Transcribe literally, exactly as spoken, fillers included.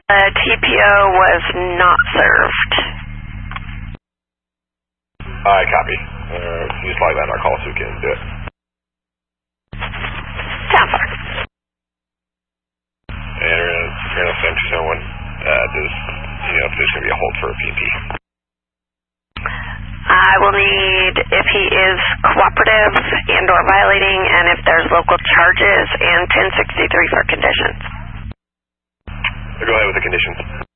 Uh, T P O was not served. I copy. Uh, you just like that in our call so we can do it. Sounds fine. And we're going to send to someone. Uh, does, you know, if there's going to be a hold for a P P. I will need if he is cooperative and or violating, and if there's local charges, and ten sixty-three for conditions. Go ahead with the conditions.